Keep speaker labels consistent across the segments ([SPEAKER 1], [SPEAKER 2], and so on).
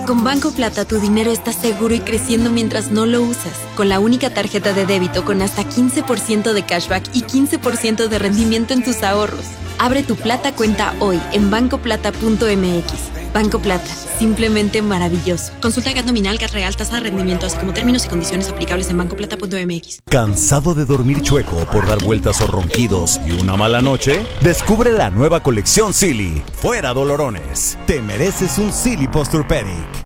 [SPEAKER 1] Con Banco Plata tu dinero está seguro y creciendo mientras no lo usas. Con la única tarjeta de débito con hasta 15% de cashback y 15% de rendimiento en tus ahorros. Abre tu Plata cuenta hoy en bancoplata.mx. Banco Plata, simplemente maravilloso. Consulta GAT nominal, GAT real, tasa de rendimiento, así como términos y condiciones aplicables en bancoplata.mx.
[SPEAKER 2] ¿Cansado de dormir chueco por dar vueltas o ronquidos y una mala noche? Descubre la nueva colección Silly. Fuera dolorones. Te mereces un Silly Posturepedic.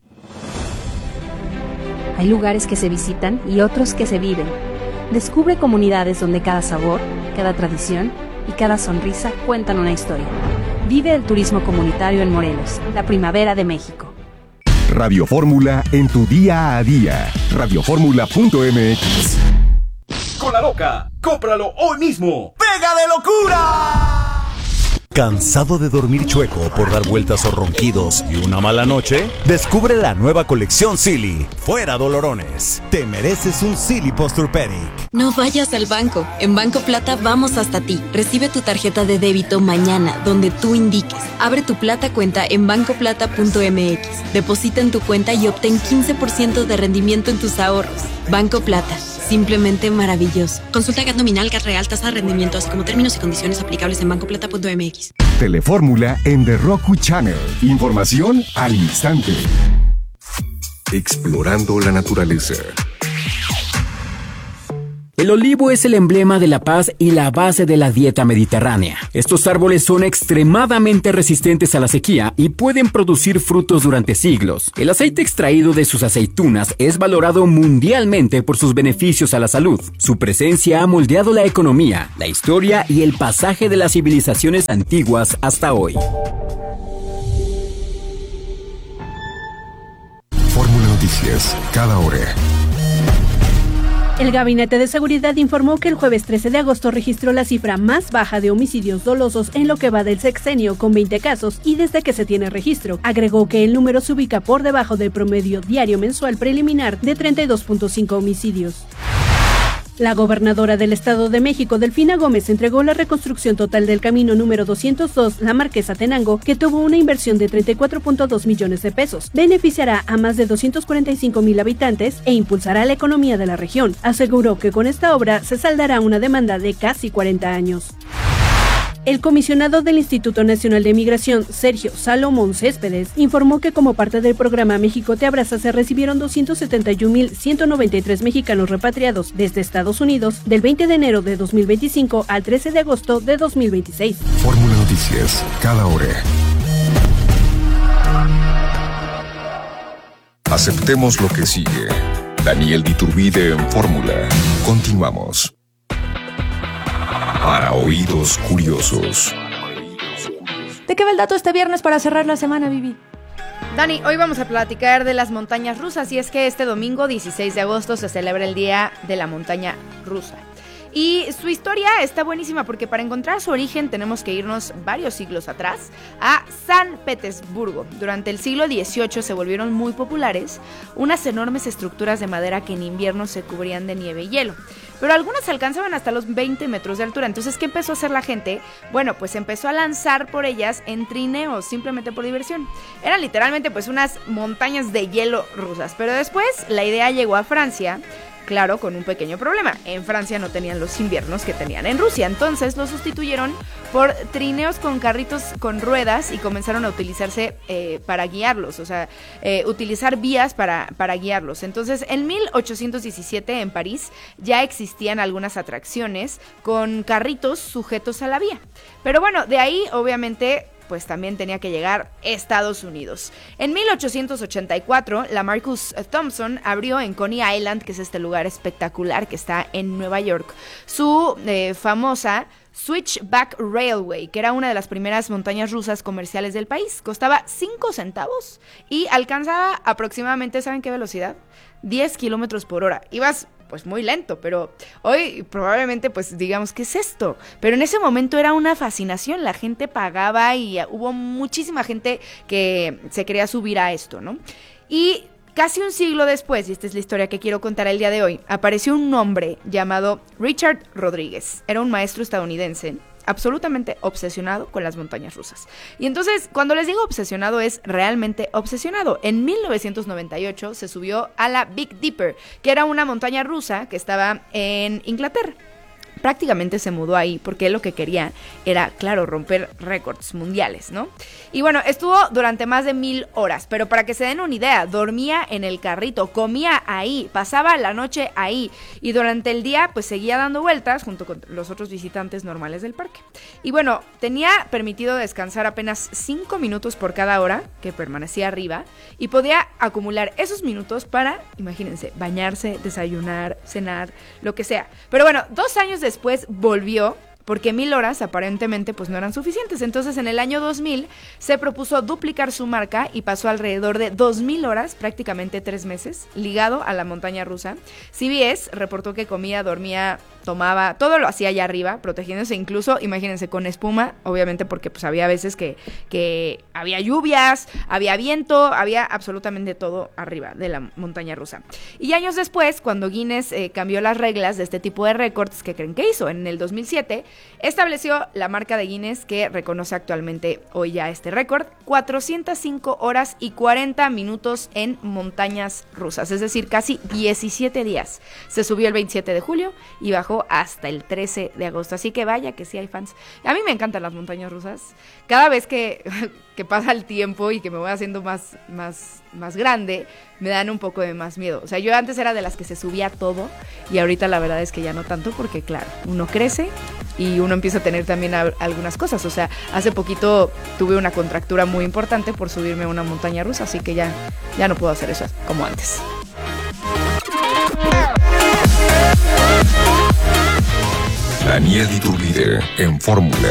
[SPEAKER 3] Hay lugares que se visitan y otros que se viven. Descubre comunidades donde cada sabor, cada tradición y cada sonrisa cuentan una historia. Vive el turismo comunitario en Morelos, la primavera de México.
[SPEAKER 4] Radio Fórmula en tu día a día. Radioformula.mx.
[SPEAKER 5] Con la loca, cómpralo hoy mismo. ¡Pega de locura!
[SPEAKER 2] ¿Cansado de dormir chueco por dar vueltas o ronquidos y una mala noche? Descubre la nueva colección Silly. Fuera dolorones. Te mereces un Silly Posturepedic.
[SPEAKER 1] No vayas al banco. En Banco Plata vamos hasta ti. Recibe tu tarjeta de débito mañana, donde tú indiques. Abre tu Plata cuenta en bancoplata.mx. Deposita en tu cuenta y obtén 15% de rendimiento en tus ahorros. Banco Plata. Simplemente maravilloso. Consulta GAT nominal, GAT real, tasa de rendimiento, así como términos y condiciones aplicables en bancoplata.mx.
[SPEAKER 4] Telefórmula en The Roku Channel. Información al instante. Explorando la naturaleza.
[SPEAKER 6] El olivo es el emblema de la paz y la base de la dieta mediterránea. Estos árboles son extremadamente resistentes a la sequía y pueden producir frutos durante siglos. El aceite extraído de sus aceitunas es valorado mundialmente por sus beneficios a la salud. Su presencia ha moldeado la economía, la historia y el pasaje de las civilizaciones antiguas hasta hoy.
[SPEAKER 4] Fórmula Noticias, cada hora.
[SPEAKER 7] El Gabinete de Seguridad informó que el jueves 13 de agosto registró la cifra más baja de homicidios dolosos en lo que va del sexenio, con 20 casos, y desde que se tiene registro. Agregó que el número se ubica por debajo del promedio diario mensual preliminar de 32.5 homicidios. La gobernadora del Estado de México, Delfina Gómez, entregó la reconstrucción total del camino número 202, La Marquesa-Tenango, que tuvo una inversión de 34.2 millones de pesos. Beneficiará a más de 245,000 habitantes e impulsará la economía de la región. Aseguró que con esta obra se saldará una demanda de casi 40 años. El comisionado del Instituto Nacional de Migración, Sergio Salomón Céspedes, informó que como parte del programa México te abraza se recibieron 271,193 mexicanos repatriados desde Estados Unidos del 20 de enero de 2025 al 13 de agosto de 2026.
[SPEAKER 4] Fórmula Noticias, cada hora. Aceptemos lo que sigue. Daniel Diturbide en Fórmula. Continuamos. Para oídos curiosos.
[SPEAKER 8] ¿De qué va el dato este viernes para cerrar la semana, Vivi?
[SPEAKER 9] Dani, hoy vamos a platicar de las montañas rusas y es que este domingo 16 de agosto se celebra el Día de la Montaña Rusa. Y su historia está buenísima porque para encontrar su origen tenemos que irnos varios siglos atrás a San Petersburgo. Durante el siglo XVIII se volvieron muy populares unas enormes estructuras de madera que en invierno se cubrían de nieve y hielo. Pero algunas alcanzaban hasta los 20 metros de altura. Entonces, ¿qué empezó a hacer la gente? Bueno, pues empezó a lanzar por ellas en trineos, simplemente por diversión. Eran literalmente pues unas montañas de hielo rusas. Pero después la idea llegó a Francia. Claro, con un pequeño problema. En Francia no tenían los inviernos que tenían en Rusia. Entonces lo sustituyeron por trineos con carritos con ruedas y comenzaron a utilizarse para guiarlos. O sea, utilizar vías para guiarlos. Entonces, en 1817 en París ya existían algunas atracciones con carritos sujetos a la vía. Pero bueno, de ahí obviamente pues también tenía que llegar Estados Unidos. En 1884, la Marcus Thompson abrió en Coney Island, que es este lugar espectacular que está en Nueva York, su famosa Switchback Railway, que era una de las primeras montañas rusas comerciales del país. Costaba 5 centavos y alcanzaba aproximadamente, ¿saben qué velocidad? 10 kilómetros por hora. Ibas pues muy lento, pero hoy probablemente pues digamos, ¿qué es esto? Pero en ese momento era una fascinación, la gente pagaba y hubo muchísima gente que se quería subir a esto, ¿no? Y casi un siglo después, y esta es la historia que quiero contar el día de hoy, apareció un hombre llamado Richard Rodríguez. Era un maestro estadounidense absolutamente obsesionado con las montañas rusas. Y entonces, cuando les digo obsesionado, es realmente obsesionado. En 1998 se subió a la Big Dipper, que era una montaña rusa que estaba en Inglaterra. Prácticamente se mudó ahí porque él lo que quería era, claro, romper récords mundiales, ¿no? Y bueno, estuvo durante más de 1000 horas, pero para que se den una idea, dormía en el carrito, comía ahí, pasaba la noche ahí y durante el día pues seguía dando vueltas junto con los otros visitantes normales del parque. Y bueno, tenía permitido descansar apenas 5 minutos por cada hora que permanecía arriba y podía acumular esos minutos para, imagínense, bañarse, desayunar, cenar, lo que sea. Pero bueno, 2 años después volvió, porque 1000 horas aparentemente pues no eran suficientes. Entonces en el año 2000 se propuso duplicar su marca y pasó alrededor de 2000 horas, prácticamente 3 meses, ligado a la montaña rusa. CBS reportó que comía, dormía, tomaba, todo lo hacía allá arriba, protegiéndose incluso, imagínense, con espuma, obviamente porque pues había veces que había lluvias, había viento, había absolutamente todo arriba de la montaña rusa. Y años después, cuando Guinness cambió las reglas de este tipo de récords, ¿qué creen que hizo? En el 2007 estableció la marca de Guinness que reconoce actualmente hoy ya este récord, 405 horas y 40 minutos en montañas rusas, es decir, casi 17 días. Se subió el 27 de julio y bajó hasta el 13 de agosto, así que vaya que sí hay fans. A mí me encantan las montañas rusas. Cada vez que pasa el tiempo y que me voy haciendo más grande, me dan un poco de más miedo. O sea, yo antes era de las que se subía todo y ahorita la verdad es que ya no tanto porque, claro, uno crece y uno empieza a tener también algunas cosas. O sea, hace poquito tuve una contractura muy importante por subirme a una montaña rusa, así que ya no puedo hacer eso como antes.
[SPEAKER 4] Daniel Iturbide en Fórmula.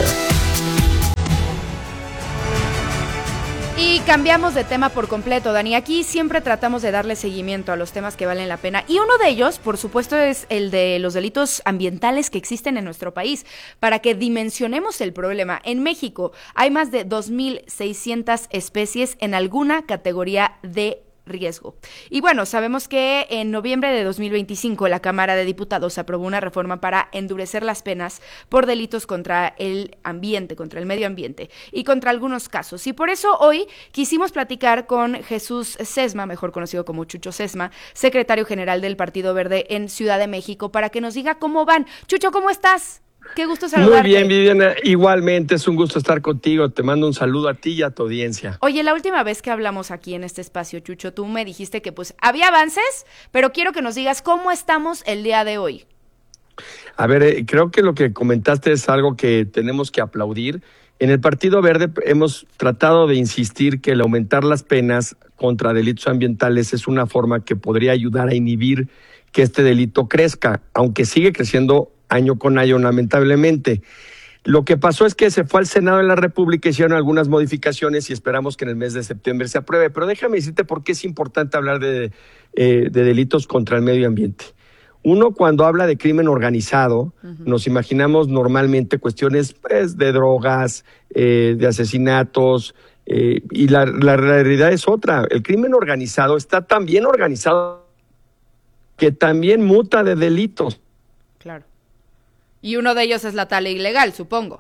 [SPEAKER 9] Y cambiamos de tema por completo, Dani. Aquí siempre tratamos de darle seguimiento a los temas que valen la pena. Y uno de ellos, por supuesto, es el de los delitos ambientales que existen en nuestro país. Para que dimensionemos el problema, en México hay más de 2,600 especies en alguna categoría de riesgo. Y bueno, sabemos que en noviembre de 2025 la Cámara de Diputados aprobó una reforma para endurecer las penas por delitos contra el ambiente, contra el medio ambiente y contra algunos casos. Y por eso hoy quisimos platicar con Jesús Sesma, mejor conocido como Chucho Sesma, secretario general del Partido Verde en Ciudad de México, para que nos diga cómo van. Chucho, ¿cómo estás? Qué gusto saludarte.
[SPEAKER 10] Muy bien, Viviana. Igualmente, es un gusto estar contigo. Te mando un saludo a ti y a tu audiencia.
[SPEAKER 9] Oye, la última vez que hablamos aquí en este espacio, Chucho, tú me dijiste que pues había avances, pero quiero que nos digas cómo estamos el día de hoy.
[SPEAKER 10] A ver, creo que lo que comentaste es algo que tenemos que aplaudir. En el Partido Verde hemos tratado de insistir que el aumentar las penas contra delitos ambientales es una forma que podría ayudar a inhibir que este delito crezca, aunque sigue creciendo año con año, lamentablemente. Lo que pasó es que se fue al Senado de la República, hicieron algunas modificaciones y esperamos que en el mes de septiembre se apruebe. Pero déjame decirte por qué es importante hablar de delitos contra el medio ambiente. Uno, cuando habla de crimen organizado, nos imaginamos normalmente cuestiones pues, de drogas, de asesinatos, y la realidad es otra. El crimen organizado está tan bien organizado que también muta de delitos.
[SPEAKER 9] Claro. Y uno de ellos es la tala ilegal, supongo.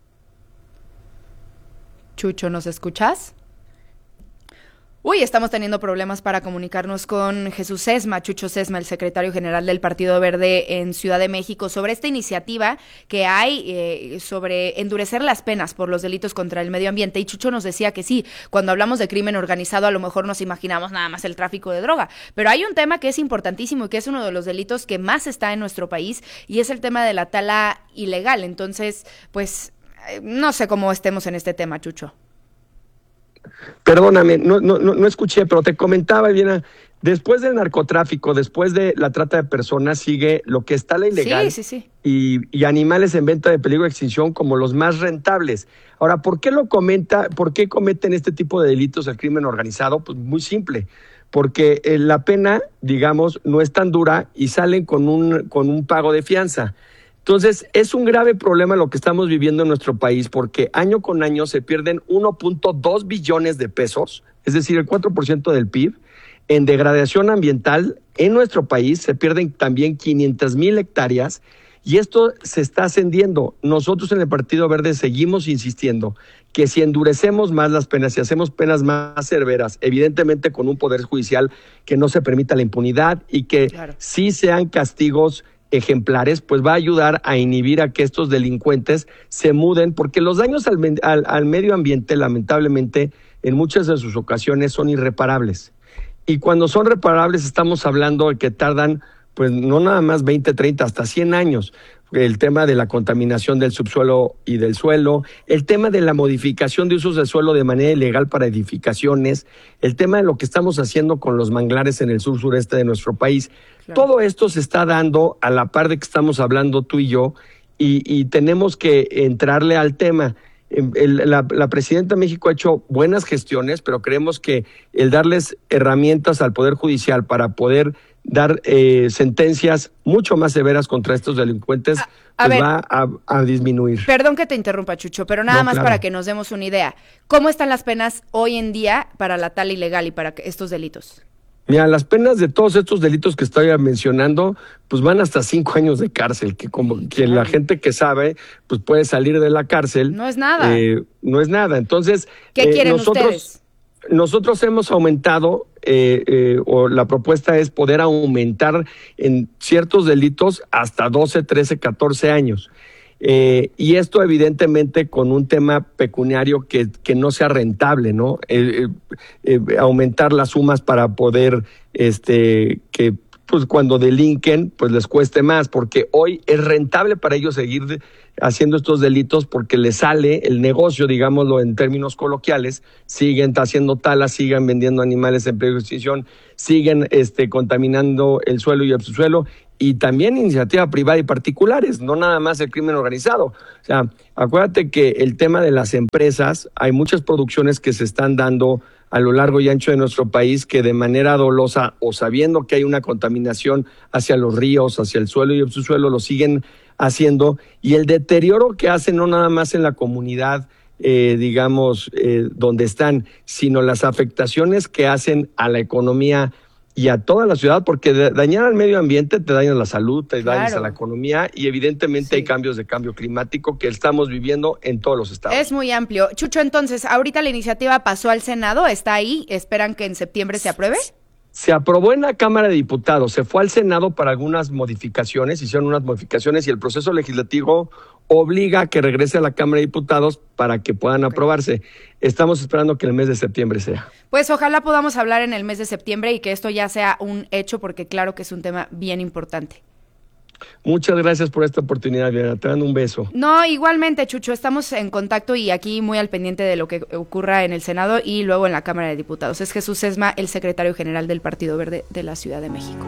[SPEAKER 9] Chucho, ¿nos escuchas? Uy, estamos teniendo problemas para comunicarnos con Jesús Sesma, Chucho Sesma, el secretario general del Partido Verde en Ciudad de México, sobre esta iniciativa que hay sobre endurecer las penas por los delitos contra el medio ambiente. Y Chucho nos decía que sí, cuando hablamos de crimen organizado a lo mejor nos imaginamos nada más el tráfico de droga, pero hay un tema que es importantísimo y que es uno de los delitos que más está en nuestro país y es el tema de la tala ilegal. Entonces, pues, no sé cómo estemos en este tema, Chucho.
[SPEAKER 10] Perdóname, no escuché, pero te comentaba, Viviana, después del narcotráfico, después de la trata de personas, sigue lo que es tala ilegal
[SPEAKER 9] sí.
[SPEAKER 10] Y animales en venta de peligro de extinción como los más rentables. Ahora, ¿por qué cometen este tipo de delitos el crimen organizado? Pues muy simple, porque la pena, digamos, no es tan dura y salen con un pago de fianza. Entonces, es un grave problema lo que estamos viviendo en nuestro país porque año con año se pierden 1.2 billones de pesos, es decir, el 4% del PIB, en degradación ambiental en nuestro país. Se pierden también 500,000 hectáreas Y esto se está ascendiendo. Nosotros en el Partido Verde seguimos insistiendo que si endurecemos más las penas, si hacemos penas más severas, evidentemente con un poder judicial que no se permita la impunidad y que sí sean castigos ejemplares, pues va a ayudar a inhibir a que estos delincuentes se muden, porque los daños al medio ambiente, lamentablemente, en muchas de sus ocasiones son irreparables. Y cuando son reparables estamos hablando de que tardan, pues no nada más 20, 30, hasta 100 años. El tema de la contaminación del subsuelo y del suelo, el tema de la modificación de usos del suelo de manera ilegal para edificaciones, el tema de lo que estamos haciendo con los manglares en el sur-sureste de nuestro país. Claro. Todo esto se está dando a la par de que estamos hablando tú y yo, y tenemos que entrarle al tema. La presidenta de México ha hecho buenas gestiones, pero creemos que el darles herramientas al Poder Judicial para poder dar sentencias mucho más severas contra estos delincuentes va a disminuir.
[SPEAKER 9] Perdón que te interrumpa, Chucho, pero nada más para que nos demos una idea. ¿Cómo están las penas hoy en día para la tala ilegal y para estos delitos?
[SPEAKER 10] Mira, las penas de todos estos delitos que estoy mencionando, pues van hasta 5 años de cárcel, que como que la gente que sabe, pues puede salir de la cárcel.
[SPEAKER 9] No es nada.
[SPEAKER 10] No es nada. Entonces,
[SPEAKER 9] ¿qué quieren ustedes?
[SPEAKER 10] Nosotros hemos aumentado, o la propuesta es poder aumentar en ciertos delitos hasta 12, 13, 14 años. Y esto evidentemente con un tema pecuniario que no sea rentable, ¿no? Aumentar las sumas para poder que pues cuando delinquen pues les cueste más, porque hoy es rentable para ellos seguir haciendo estos delitos porque les sale el negocio, digámoslo en términos coloquiales, siguen haciendo talas, siguen vendiendo animales en peligro de extinción, siguen contaminando el suelo y el subsuelo, y también iniciativa privada y particulares, no nada más el crimen organizado. O sea, acuérdate que el tema de las empresas, hay muchas producciones que se están dando a lo largo y ancho de nuestro país que de manera dolosa o sabiendo que hay una contaminación hacia los ríos, hacia el suelo y el subsuelo, lo siguen haciendo. Y el deterioro que hacen no nada más en la comunidad, donde están, sino las afectaciones que hacen a la economía y a toda la ciudad, porque dañar al medio ambiente te daña la salud, te dañas a la economía y evidentemente hay cambios de cambio climático que estamos viviendo en todos los estados.
[SPEAKER 9] Es muy amplio. Chucho, entonces, ahorita la iniciativa pasó al Senado, está ahí, ¿esperan que en septiembre se apruebe?
[SPEAKER 10] Se aprobó en la Cámara de Diputados, se fue al Senado para algunas modificaciones, hicieron unas modificaciones y el proceso legislativo obliga a que regrese a la Cámara de Diputados para que puedan aprobarse. Estamos esperando que el mes de septiembre sea.
[SPEAKER 9] Pues ojalá podamos hablar en el mes de septiembre y que esto ya sea un hecho, porque claro que es un tema bien importante.
[SPEAKER 10] Muchas gracias por esta oportunidad, Diana. Te mando un beso.
[SPEAKER 9] No, igualmente, Chucho, estamos en contacto y aquí muy al pendiente de lo que ocurra en el Senado y luego en la Cámara de Diputados. Es Jesús Sesma, el secretario general del Partido Verde de la Ciudad de México.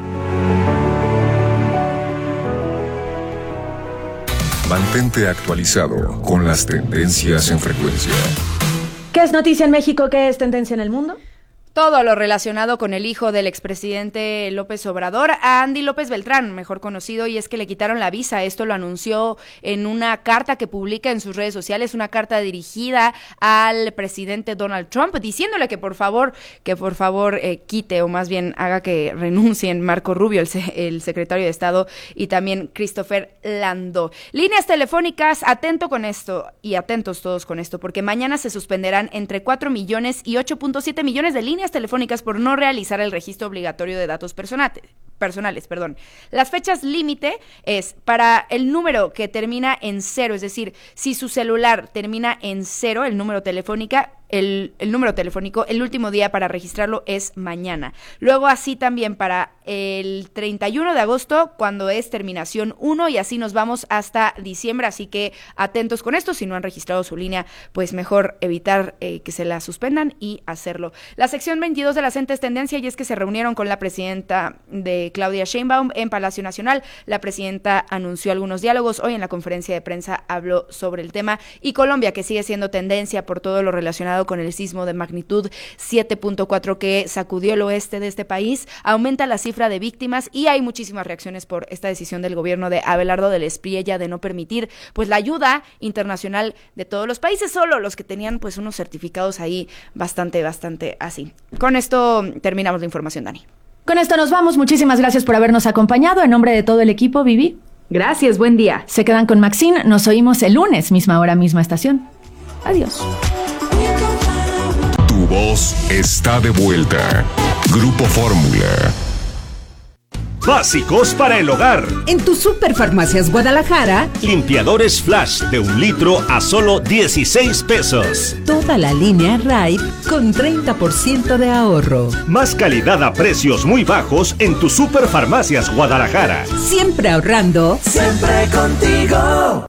[SPEAKER 4] Mantente actualizado con las tendencias en frecuencia.
[SPEAKER 8] ¿Qué es noticia en México? ¿Qué es tendencia en el mundo?
[SPEAKER 9] Todo lo relacionado con el hijo del expresidente López Obrador, a Andy López Beltrán, mejor conocido, y es que le quitaron la visa. Esto lo anunció en una carta que publica en sus redes sociales, una carta dirigida al presidente Donald Trump, diciéndole que por favor quite, o más bien haga que renuncien Marco Rubio, el secretario de Estado, y también Christopher Landó. Líneas telefónicas, atento con esto, y atentos todos con esto, porque mañana se suspenderán entre 4 millones y 8.7 millones de líneas telefónicas por no realizar el registro obligatorio de datos personales. Las fechas límite es para el número que termina en 0, es decir, si su celular termina en 0, el número telefónico, el último día para registrarlo es mañana. Luego así también para el 31 de agosto, cuando es terminación 1, y así nos vamos hasta diciembre, así que atentos con esto. Si no han registrado su línea, pues mejor evitar que se la suspendan y hacerlo. La sección 22 de la CENTE es tendencia, y es que se reunieron con la presidenta de Claudia Sheinbaum en Palacio Nacional. La presidenta anunció algunos diálogos. Hoy en la conferencia de prensa habló sobre el tema. Y Colombia, que sigue siendo tendencia por todo lo relacionado con el sismo de magnitud 7.4 que sacudió el oeste de este país, aumenta la cifra de víctimas y hay muchísimas reacciones por esta decisión del gobierno de Abelardo del Espriella de no permitir pues la ayuda internacional de todos los países, solo los que tenían pues unos certificados ahí bastante así. Con esto terminamos la información, Dani.
[SPEAKER 8] Con esto nos vamos. Muchísimas gracias por habernos acompañado. En nombre de todo el equipo, Vivi.
[SPEAKER 7] Gracias, buen día.
[SPEAKER 8] Se quedan con Maxine, nos oímos el lunes, misma hora, misma estación. Adiós.
[SPEAKER 4] Tu voz está de vuelta. Grupo Fórmula.
[SPEAKER 5] Básicos para el hogar.
[SPEAKER 11] En tu Superfarmacias Guadalajara,
[SPEAKER 5] Limpiadores Flash de 1 litro a solo 16 pesos.
[SPEAKER 11] toda la línea Raid con 30% de ahorro.
[SPEAKER 5] Más calidad a precios muy bajos en tu Superfarmacias Guadalajara.
[SPEAKER 11] Siempre ahorrando.
[SPEAKER 12] Siempre contigo.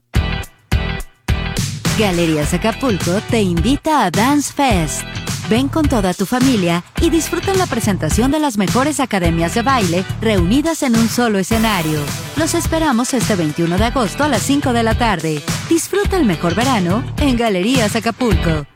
[SPEAKER 13] Galerías Acapulco te invita a Dance Fest. Ven con toda tu familia y disfruta la presentación de las mejores academias de baile reunidas en un solo escenario. Los esperamos este 21 de agosto a las 5 de la tarde. Disfruta el mejor verano en Galerías Acapulco.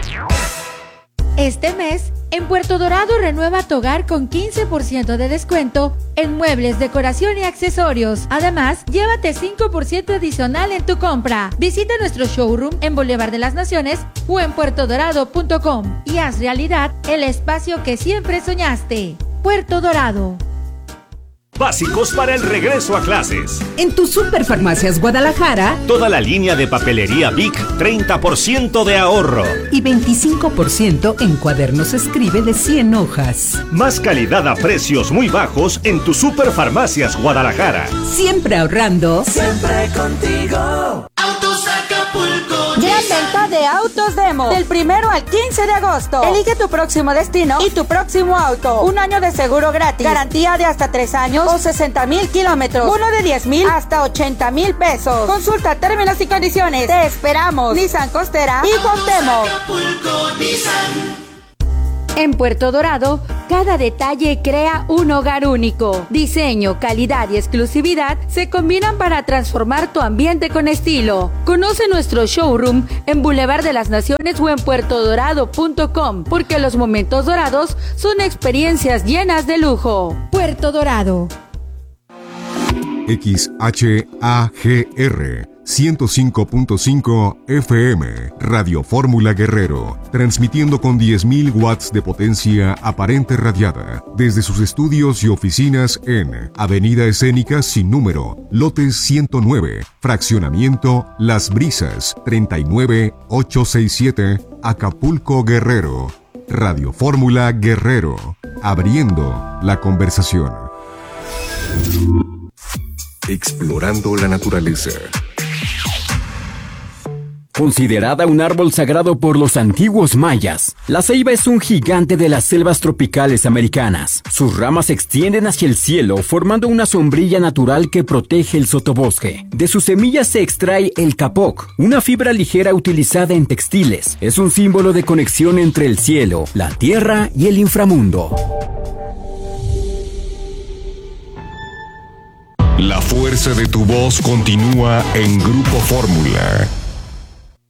[SPEAKER 14] Este mes, en Puerto Dorado renueva tu hogar con 15% de descuento en muebles, decoración y accesorios. Además, llévate 5% adicional en tu compra. Visita nuestro showroom en Boulevard de las Naciones o en puertodorado.com y haz realidad el espacio que siempre soñaste. Puerto Dorado.
[SPEAKER 5] Básicos para el regreso a clases.
[SPEAKER 11] En tu Superfarmacias Guadalajara,
[SPEAKER 5] Toda la línea de papelería Bic, 30% de ahorro.
[SPEAKER 11] y 25% en cuadernos Escribe de 100 hojas.
[SPEAKER 5] Más calidad a precios muy bajos en tu Superfarmacias Guadalajara.
[SPEAKER 11] Siempre ahorrando.
[SPEAKER 12] Siempre contigo. Autos Acapulco.
[SPEAKER 14] Gran venta de autos Demo del 1 al 15 de agosto. Elige tu próximo destino y tu próximo auto. 1 año de seguro gratis. Garantía de hasta 3 años o 60,000 kilómetros. Uno de 10,000 hasta 80,000 pesos. Consulta términos y condiciones. Te esperamos. Nissan Costera y Cuauhtémoc. En Puerto Dorado, cada detalle crea un hogar único. Diseño, calidad y exclusividad se combinan para transformar tu ambiente con estilo. Conoce nuestro showroom en Boulevard de las Naciones o en puertodorado.com, porque los momentos dorados son experiencias llenas de lujo. Puerto Dorado.
[SPEAKER 15] XHAGR 105.5 FM, Radio Fórmula Guerrero, transmitiendo con 10.000 watts de potencia aparente radiada desde sus estudios y oficinas en Avenida Escénica sin número, lote 109, fraccionamiento Las Brisas, 39867, Acapulco, Guerrero. Radio Fórmula Guerrero, abriendo la conversación.
[SPEAKER 4] Explorando la naturaleza.
[SPEAKER 6] Considerada un árbol sagrado por los antiguos mayas, la ceiba es un gigante de las selvas tropicales americanas. Sus ramas se extienden hacia el cielo, formando una sombrilla natural que protege el sotobosque. De sus semillas se extrae el capoc, una fibra ligera utilizada en textiles. Es un símbolo de conexión entre el cielo, la tierra y el inframundo.
[SPEAKER 4] La fuerza de tu voz continúa en Grupo Fórmula.